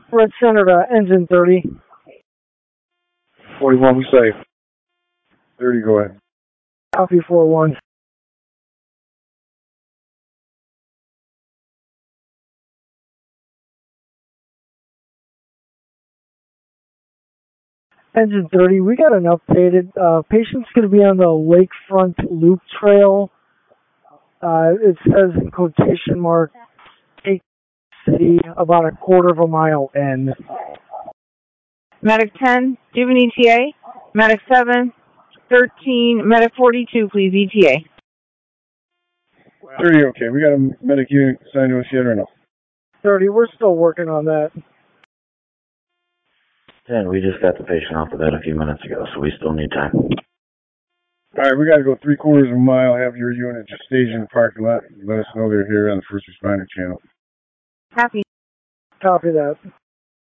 Red Center to engine 30. 41, we say. 30, go ahead. Copy 4-1. Engine 30, we got an updated. Patient's going to be on the Lakefront Loop Trail. It says in quotation mark, Take City, about a quarter of a mile in. Medic 10, do you have an ETA? Medic 7, 13, Medic 42, please, ETA. 30, okay. We got a medic unit assigned to us yet or no? 30, we're still working on that. 10, we just got the patient off the bed a few minutes ago, so we still need time. Alright, we got to go 3/4 of a mile, have your unit just stage in the parking lot. Let us know they're here on the first responder channel. Happy. Copy that.